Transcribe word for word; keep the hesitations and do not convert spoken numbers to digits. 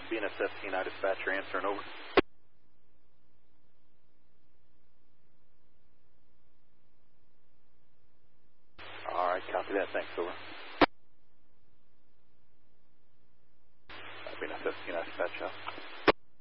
B N S F T nine dispatcher answering over. All right, copy that. Thanks, over. B N S F T nine dispatch out.